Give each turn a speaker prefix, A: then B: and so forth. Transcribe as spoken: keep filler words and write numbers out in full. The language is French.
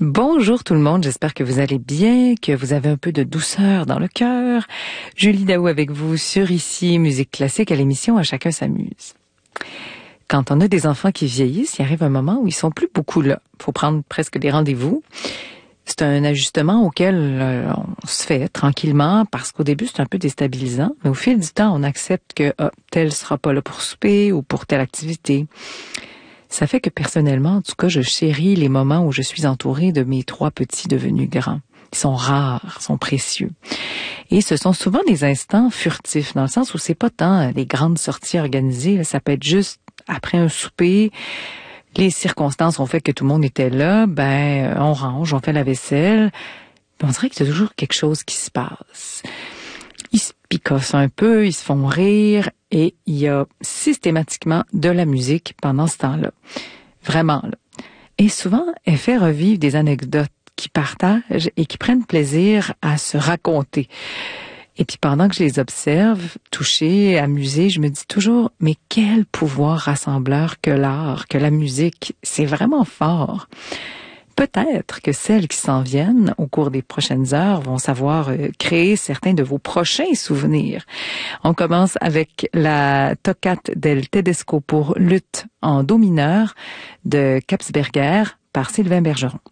A: Bonjour tout le monde, j'espère que vous allez bien, que vous avez un peu de douceur dans le cœur. Julie Daou avec vous sur Ici, Musique Classique à l'émission À Chacun s'amuse. Quand on a des enfants qui vieillissent, il arrive un moment où ils sont plus beaucoup là. Il faut prendre presque des rendez-vous. C'est un ajustement auquel euh, on se fait tranquillement parce qu'au début, c'est un peu déstabilisant. Mais au fil du temps, on accepte que ah, tel sera pas là pour souper ou pour telle activité. Ça fait que personnellement, en tout cas, je chéris les moments où je suis entourée de mes trois petits devenus grands. Ils sont rares, sont précieux. Et ce sont souvent des instants furtifs, dans le sens où c'est pas tant des grandes sorties organisées. Ça peut être juste après un souper. Les circonstances ont fait que tout le monde était là. Ben, on range, on fait la vaisselle. On dirait qu'il y a toujours quelque chose qui se passe. Ils se picossent un peu, ils se font rire et il y a systématiquement de la musique pendant ce temps-là. Vraiment, là. Et souvent, elle fait revivre des anecdotes qu'ils partagent et qui prennent plaisir à se raconter. Et puis pendant que je les observe, touchée, amusée, je me dis toujours, mais quel pouvoir rassembleur que l'art, que la musique, c'est vraiment fort. Peut-être que celles qui s'en viennent au cours des prochaines heures vont savoir euh, créer certains de vos prochains souvenirs. On commence avec la Toccate del Tedesco pour luth en do mineur de Kapsberger par Sylvain Bergeron.